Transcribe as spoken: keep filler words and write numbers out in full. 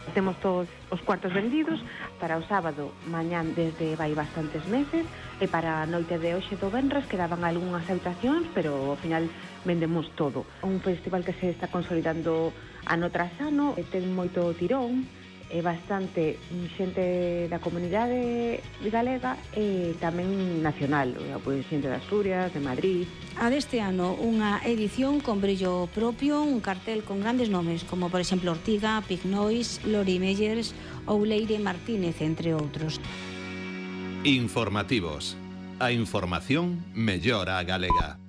Temos todos os cuartos vendidos para o sábado mañán desde vai bastantes meses e para a noite de hoxe do venres quedaban algunhas habitacións, pero ao final vendemos todo. Un festival que se está consolidando ano tras ano e ten moito tirón, é bastante xente da comunidade galega e tamén nacional, pois xente de Asturias, de Madrid. A deste ano, unha edición con brillo propio, un cartel con grandes nomes, como por exemplo Ortiga, Pignois, Lori Meyers ou Leire Martínez, entre outros. Informativos. A información mellora a galega.